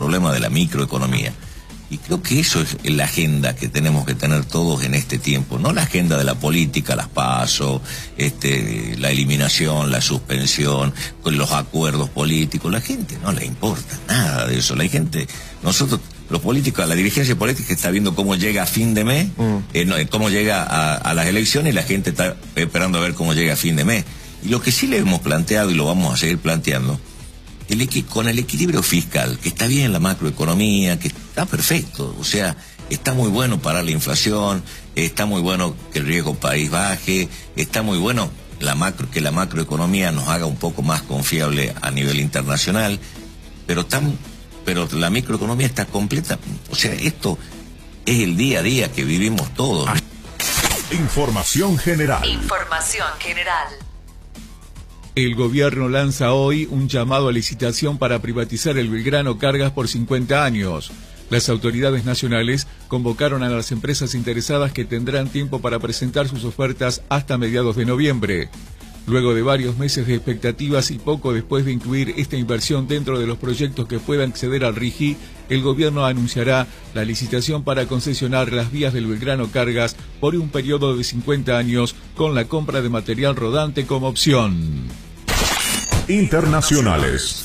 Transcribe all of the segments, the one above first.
problema de la microeconomía. Y creo que eso es la agenda que tenemos que tener todos en este tiempo, no la agenda de la política, las PASO, la eliminación, la suspensión, con los acuerdos políticos. La gente no le importa nada de eso. La gente, nosotros, los políticos, la dirigencia política está viendo cómo llega a fin de mes, cómo llega a las elecciones, y la gente está esperando a ver cómo llega a fin de mes. Y lo que sí le hemos planteado, y lo vamos a seguir planteando, con el equilibrio fiscal, que está bien la macroeconomía, que está perfecto, o sea, está muy bueno parar la inflación, está muy bueno que el riesgo país baje, está muy bueno que la macroeconomía nos haga un poco más confiable a nivel internacional, pero la microeconomía está completa, o sea, esto es el día a día que vivimos todos. Información general. Información general. El gobierno lanza hoy un llamado a licitación para privatizar el Belgrano Cargas por 50 años. Las autoridades nacionales convocaron a las empresas interesadas, que tendrán tiempo para presentar sus ofertas hasta mediados de noviembre. Luego de varios meses de expectativas y poco después de incluir esta inversión dentro de los proyectos que puedan acceder al RIGI, el gobierno anunciará la licitación para concesionar las vías del Belgrano Cargas por un periodo de 50 años, con la compra de material rodante como opción. Internacionales.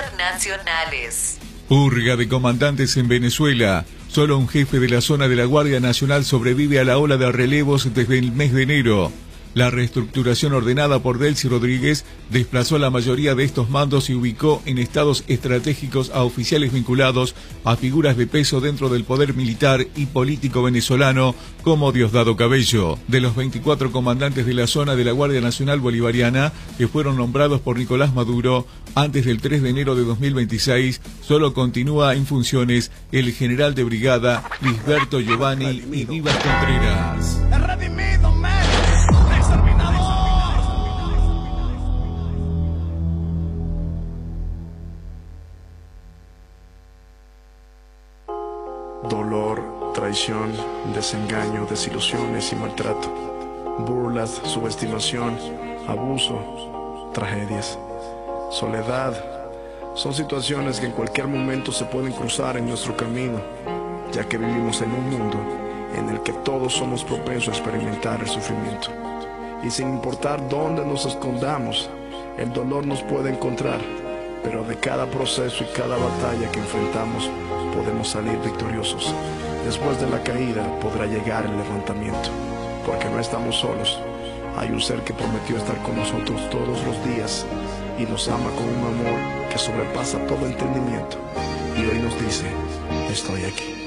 Purga de comandantes en Venezuela. Solo un jefe de la zona de la Guardia Nacional sobrevive a la ola de relevos desde el mes de enero. La reestructuración ordenada por Delcy Rodríguez desplazó a la mayoría de estos mandos y ubicó en estados estratégicos a oficiales vinculados a figuras de peso dentro del poder militar y político venezolano, como Diosdado Cabello. De los 24 comandantes de la zona de la Guardia Nacional Bolivariana que fueron nombrados por Nicolás Maduro antes del 3 de enero de 2026, solo continúa en funciones el general de brigada Lisberto Giovanni y Vivas Contreras. Dolor, traición, desengaño, desilusiones y maltrato, burlas, subestimación, abuso, tragedias, soledad, son situaciones que en cualquier momento se pueden cruzar en nuestro camino, ya que vivimos en un mundo en el que todos somos propensos a experimentar el sufrimiento. Y sin importar dónde nos escondamos, el dolor nos puede encontrar, pero de cada proceso y cada batalla que enfrentamos, podemos salir victoriosos. Después de la caída podrá llegar el levantamiento, porque no estamos solos. Hay un ser que prometió estar con nosotros todos los días y nos ama con un amor que sobrepasa todo entendimiento. Y hoy nos dice: estoy aquí.